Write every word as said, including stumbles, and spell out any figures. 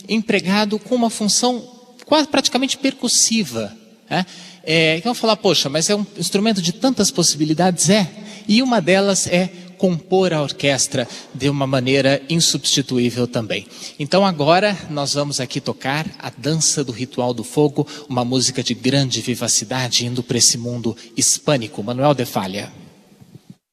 empregado com uma função quase praticamente percussiva. Né? É, então, falar, poxa, mas é um instrumento de tantas possibilidades? É. E uma delas é compor a orquestra de uma maneira insubstituível também. Então agora nós vamos aqui tocar a Dança do Ritual do Fogo, uma música de grande vivacidade indo para esse mundo hispânico. Manuel de Falla.